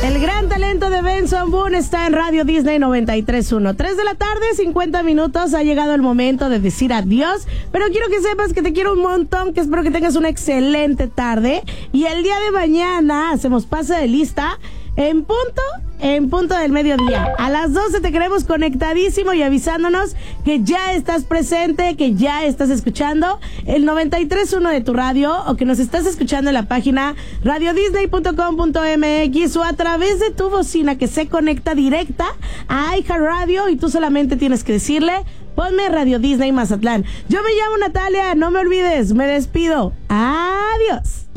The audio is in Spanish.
El gran talento de Benson Boone está en Radio Disney 93.1. 3 de la tarde, 50 minutos. Ha llegado el momento de decir adiós. Pero quiero que sepas que te quiero un montón, que espero que tengas una excelente tarde. Y el día de mañana hacemos pase de lista en punto del mediodía. A las 12 te queremos conectadísimo y avisándonos que ya estás presente, que ya estás escuchando el 93.1 de tu radio, o que nos estás escuchando en la página radiodisney.com.mx o a través de tu bocina que se conecta directa a iHeartRadio, y tú solamente tienes que decirle: ponme Radio Disney Mazatlán. Yo me llamo Natalia, no me olvides, me despido. Adiós.